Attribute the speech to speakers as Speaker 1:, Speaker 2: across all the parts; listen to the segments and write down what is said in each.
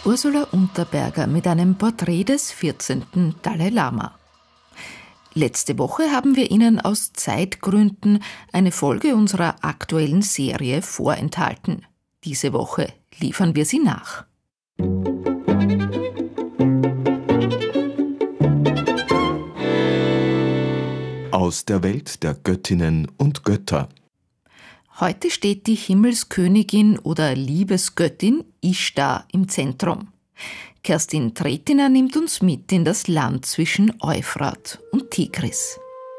Speaker 1: Ursula Unterberger mit einem Porträt des 14. Dalai Lama. Letzte Woche haben wir Ihnen aus Zeitgründen eine Folge unserer aktuellen Serie vorenthalten. Diese Woche liefern wir sie nach.
Speaker 2: Aus der Welt der Göttinnen und Götter.
Speaker 1: Heute steht die Himmelskönigin oder Liebesgöttin Ishtar im Zentrum. Kerstin Tretiner nimmt uns mit in das Land zwischen Euphrat und Tigris.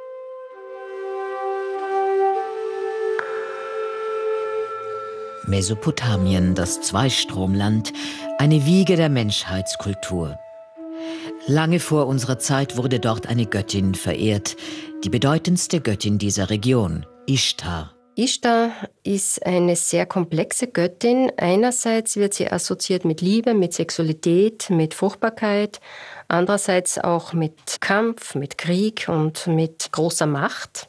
Speaker 3: Mesopotamien, das Zweistromland, eine Wiege der Menschheitskultur. Lange vor unserer Zeit wurde dort eine Göttin verehrt, die bedeutendste Göttin dieser Region, Ishtar.
Speaker 4: Ishtar ist eine sehr komplexe Göttin. Einerseits wird sie assoziiert mit Liebe, mit Sexualität, mit Fruchtbarkeit. Andererseits auch mit Kampf, mit Krieg und mit großer Macht.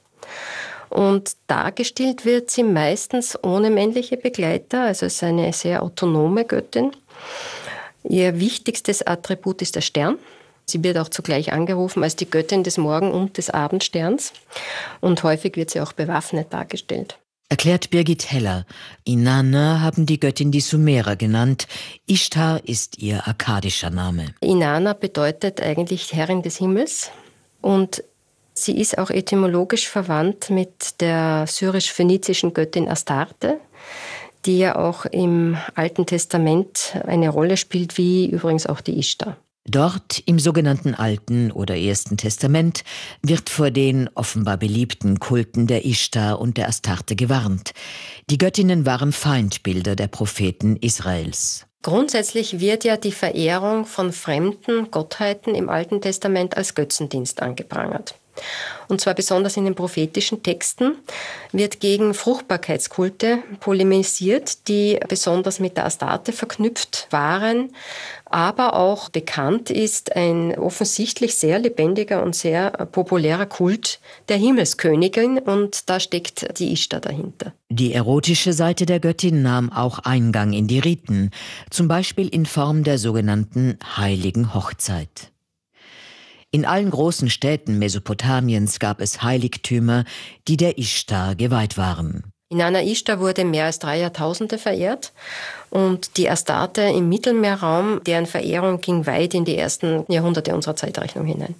Speaker 4: Und dargestellt wird sie meistens ohne männliche Begleiter. Also es ist eine sehr autonome Göttin. Ihr wichtigstes Attribut ist der Stern. Sie wird auch zugleich angerufen als die Göttin des Morgen- und des Abendsterns. Und häufig wird sie auch bewaffnet dargestellt.
Speaker 3: Erklärt Birgit Heller. Inanna haben die Göttin die Sumerer genannt. Ishtar ist ihr akkadischer Name.
Speaker 4: Inanna bedeutet eigentlich Herrin des Himmels. Und sie ist auch etymologisch verwandt mit der syrisch-phönizischen Göttin Astarte, die ja auch im Alten Testament eine Rolle spielt, wie übrigens auch die Ishtar.
Speaker 3: Dort im sogenannten Alten oder Ersten Testament wird vor den offenbar beliebten Kulten der Ishtar und der Astarte gewarnt. Die Göttinnen waren Feindbilder der Propheten Israels.
Speaker 4: Grundsätzlich wird ja die Verehrung von fremden Gottheiten im Alten Testament als Götzendienst angeprangert. Und zwar besonders in den prophetischen Texten wird gegen Fruchtbarkeitskulte polemisiert, die besonders mit der Astarte verknüpft waren. Aber auch bekannt ist ein offensichtlich sehr lebendiger und sehr populärer Kult der Himmelskönigin, und da steckt die Ishtar dahinter.
Speaker 3: Die erotische Seite der Göttin nahm auch Eingang in die Riten, zum Beispiel in Form der sogenannten Heiligen Hochzeit. In allen großen Städten Mesopotamiens gab es Heiligtümer, die der Ishtar geweiht waren.
Speaker 4: Inanna Ishtar wurde mehr als 3 Jahrtausende verehrt, und die Astarte im Mittelmeerraum, deren Verehrung ging weit in die ersten Jahrhunderte unserer Zeitrechnung hinein.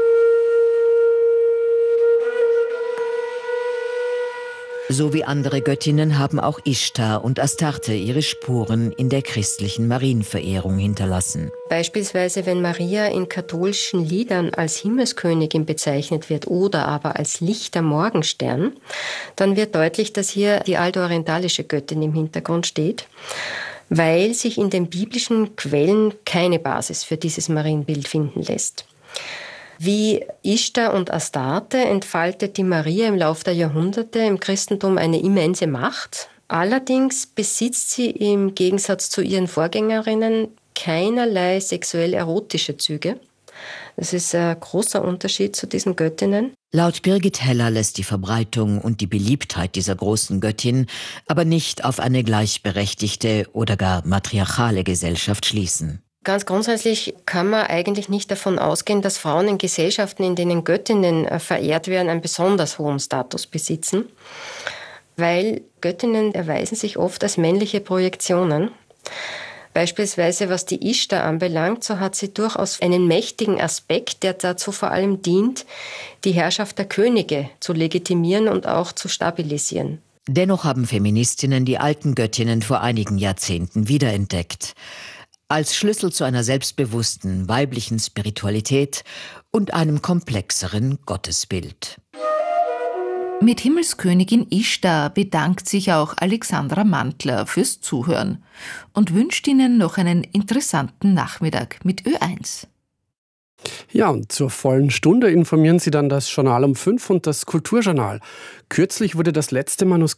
Speaker 3: So wie andere Göttinnen haben auch Ishtar und Astarte ihre Spuren in der christlichen Marienverehrung hinterlassen.
Speaker 4: Beispielsweise, wenn Maria in katholischen Liedern als Himmelskönigin bezeichnet wird oder aber als lichter Morgenstern, dann wird deutlich, dass hier die altorientalische Göttin im Hintergrund steht, weil sich in den biblischen Quellen keine Basis für dieses Marienbild finden lässt. Wie Ishtar und Astarte entfaltet die Maria im Laufe der Jahrhunderte im Christentum eine immense Macht. Allerdings besitzt sie im Gegensatz zu ihren Vorgängerinnen keinerlei sexuell-erotische Züge. Das ist ein großer Unterschied zu diesen Göttinnen.
Speaker 3: Laut Birgit Heller lässt die Verbreitung und die Beliebtheit dieser großen Göttin aber nicht auf eine gleichberechtigte oder gar matriarchale Gesellschaft schließen.
Speaker 4: Ganz grundsätzlich kann man eigentlich nicht davon ausgehen, dass Frauen in Gesellschaften, in denen Göttinnen verehrt werden, einen besonders hohen Status besitzen, weil Göttinnen erweisen sich oft als männliche Projektionen. Beispielsweise was die Ishtar anbelangt, so hat sie durchaus einen mächtigen Aspekt, der dazu vor allem dient, die Herrschaft der Könige zu legitimieren und auch zu stabilisieren.
Speaker 3: Dennoch haben Feministinnen die alten Göttinnen vor einigen Jahrzehnten wiederentdeckt. Als Schlüssel zu einer selbstbewussten weiblichen Spiritualität und einem komplexeren Gottesbild.
Speaker 1: Mit Himmelskönigin Ishtar bedankt sich auch Alexandra Mantler fürs Zuhören und wünscht Ihnen noch einen interessanten Nachmittag mit Ö1.
Speaker 5: Ja, und zur vollen Stunde informieren Sie dann das Journal um 5 und das Kulturjournal. Kürzlich wurde das letzte Manuskript